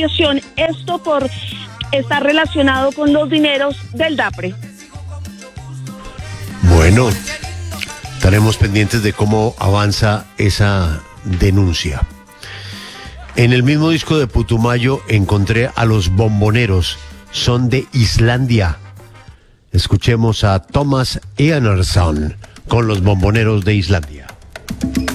expropiación, esto por estar relacionado con los dineros del DAPRE. Bueno, estaremos pendientes de cómo avanza esa denuncia. En el mismo disco de Putumayo encontré a Los Bomboneros, son de Islandia. Escuchemos a Thomas Einarsson con Los Bomboneros de Islandia.